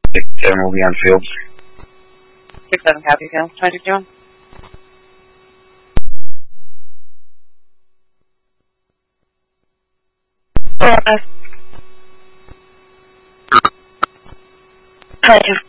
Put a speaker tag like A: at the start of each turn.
A: will be on field.
B: 6-7 copy, field. 2061.
C: Thank you.